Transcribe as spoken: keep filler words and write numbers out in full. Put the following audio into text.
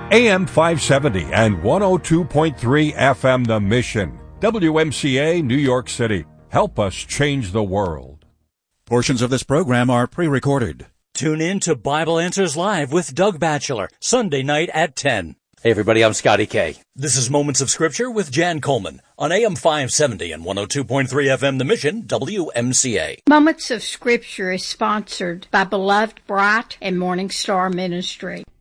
A M five seventy and one oh two point three F M The Mission. W M C A, New York City. Help us change the world. Portions of this program are pre-recorded. Tune in to Bible Answers Live with Doug Batchelor, Sunday night at ten. Hey everybody, I'm Scotty K. This is Moments of Scripture with Jan Coleman on A M five seventy and one oh two point three F M The Mission, W M C A. Moments of Scripture is sponsored by Beloved Bright and Morning Star Ministry.